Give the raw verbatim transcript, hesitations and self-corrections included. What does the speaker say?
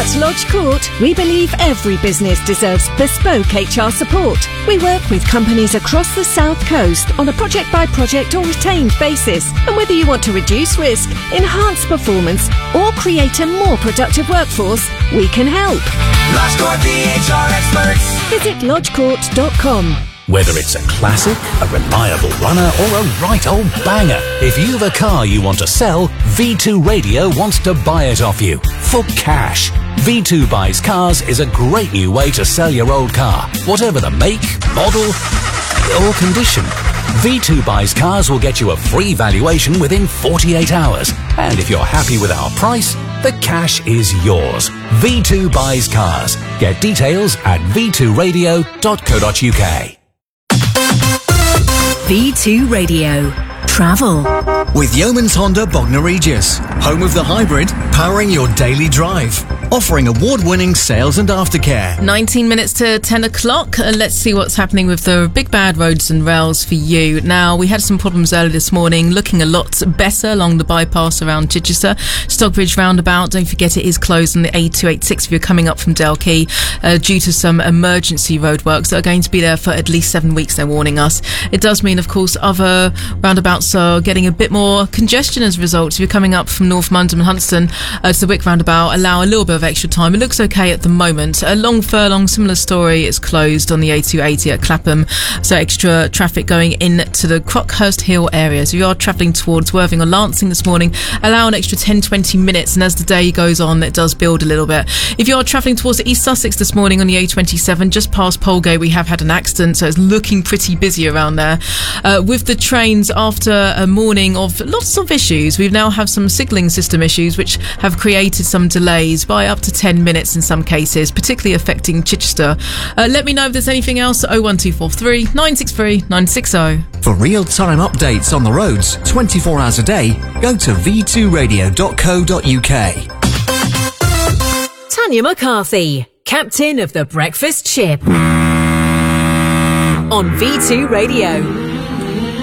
At Lodge Court, we believe every business deserves bespoke H R support. We work with companies across the South Coast on a project-by-project or retained basis. And whether you want to reduce risk, enhance performance, or create a more productive workforce, we can help. Lodge Court, the H R experts. Visit lodge court dot com. Whether it's a classic, a reliable runner, or a right old banger, if you've a car you want to sell, V two Radio wants to buy it off you for cash. V two Buys Cars is a great new way to sell your old car, whatever the make, model, or condition. V two Buys Cars will get you a free valuation within forty-eight hours. And if you're happy with our price, the cash is yours. V two Buys Cars. Get details at v two radio dot co dot uk. V two Radio. Travel. With Yeomans Honda Bognor Regis, home of the hybrid, powering your daily drive. Offering award-winning sales and aftercare. nineteen minutes to ten o'clock. Uh, let's see what's happening with the big bad roads and rails for you. Now, we had some problems earlier this morning, looking a lot better along the bypass around Chichester. Stockbridge roundabout, don't forget it is closed on the A two eighty-six if you're coming up from Dalkey uh, due to some emergency roadworks that are going to be there for at least seven weeks, they're warning us. It does mean, of course, other roundabouts are getting a bit more congestion as a result. If you're coming up from North Mundham and Huntston uh, to the Wick roundabout, allow a little bit of extra time. It looks okay at the moment. A long furlong, similar story, is closed on the A two eighty at Clapham, so extra traffic going into the Crockhurst Hill area. So if you are travelling towards Worthing or Lancing this morning, allow an extra ten to twenty minutes, and as the day goes on it does build a little bit. If you are travelling towards East Sussex this morning on the A twenty-seven, just past Polegate, we have had an accident, so it's looking pretty busy around there. Uh, with the trains, after a morning of lots of issues, we now have some signalling system issues which have created some delays by up to ten minutes in some cases, particularly affecting Chichester. Uh, let me know if there's anything else. oh one two four three, nine six three, nine six oh. For real-time updates on the roads, twenty-four hours a day, go to v two radio dot co dot uk. Tanya McCarthy, captain of the Breakfast Ship. On V two Radio.